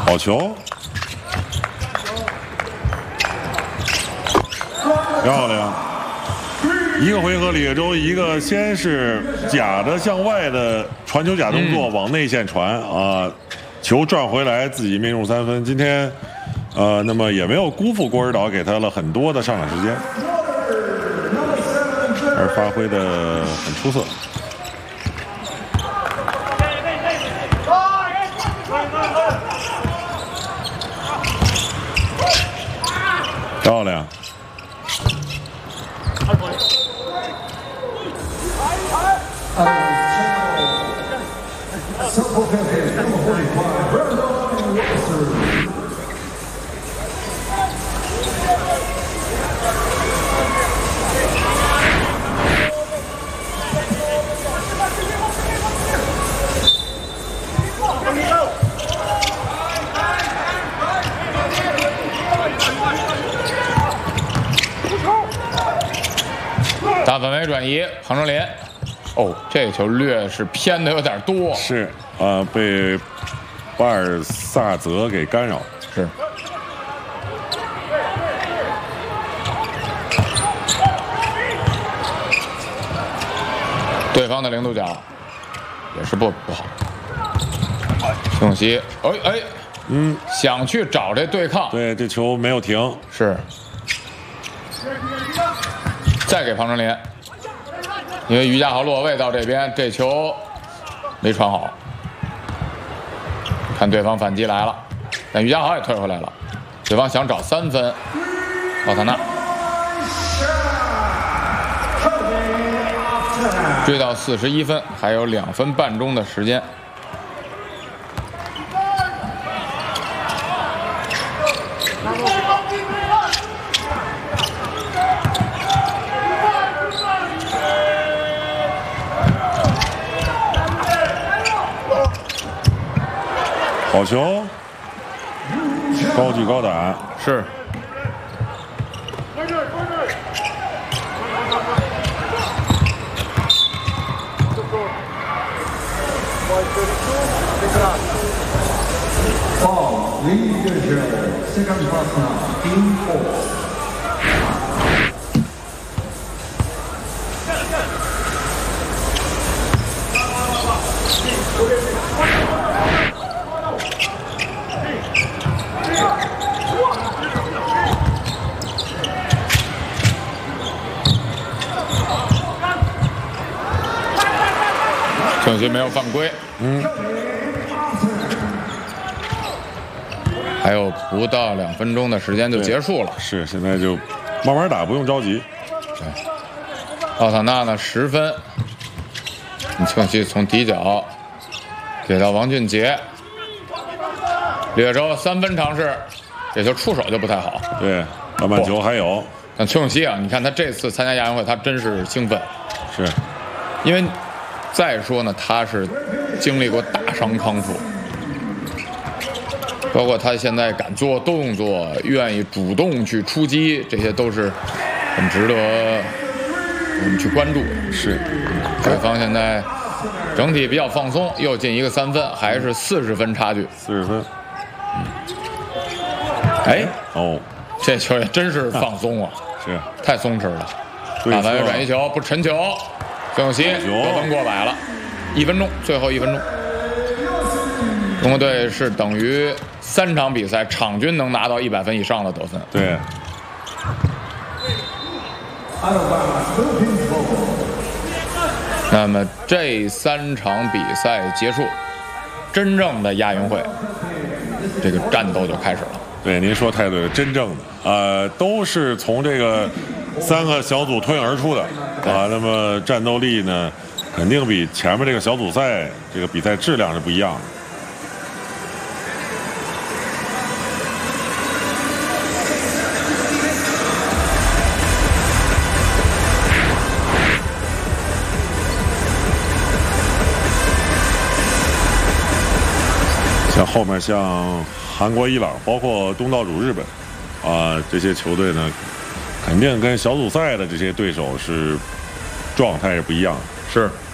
好球，漂亮！一个回合里，周一个先是假的向外的传球假动作往内线传啊，球转回来自己命中3分。今天，那么也没有辜负郭指导给他了很多的上场时间，而发挥的很出色。漂亮！ 大范围转移，彭正林。哦，这个球略是偏的有点多。 是被巴尔萨泽给干扰。 是。对方的0度角也是不好。徐永熙，想去找这对抗。 对，这球没有停。 是。再给庞正林，因为于家豪落位到这边，这球没传好。看对方反击来了，但于家豪也退回来了。对方想找3分，奥塔纳追到41分，还有2分半钟的时间。 好球，高举高打， 是。 Ball, leader, second partner, team 4. 郑鑫没有犯规，还有不到2分钟的时间就结束了。 是，现在就慢慢打，不用着急。 对，奥塔纳呢10分，郑鑫从底角给到王俊杰，略州3分尝试，这球出手就不太好。 对，篮板球还有。 但邱永熙啊，你看他这次参加亚运会，他真是兴奋， 是因为再说呢，他是经历过大伤康复，包括他现在敢做动作，愿意主动去出击，这些都是很值得我们去关注。 是， 对方现在整体比较放松，又进一个3分，还是40分差距。 40分。 这球也真是放松啊， 是太松弛了。大范围转移球，不沉球。郑永熙得分过百了，1分钟，最后1分钟。中国队是等于3场比赛场均能拿到100分以上的得分。 对。 那么这3场比赛结束，真正的亚运会这个战斗就开始了。 对，您说太对了，真正的都是从这个3个小组脱颖而出的啊。那么战斗力呢，肯定比前面这个小组赛这个比赛质量是不一样的。像后面像韩国、伊朗，包括东道主日本，这些球队呢，肯定跟小组赛的这些对手是状态是不一样的。 是。